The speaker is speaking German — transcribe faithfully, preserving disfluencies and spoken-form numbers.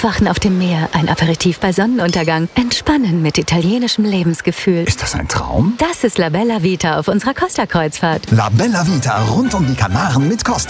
Aufwachen auf dem Meer, ein Aperitif bei Sonnenuntergang. Entspannen mit italienischem Lebensgefühl. Ist das ein Traum? Das ist La Bella Vita auf unserer Costa-Kreuzfahrt. La Bella Vita rund um die Kanaren mit Costa.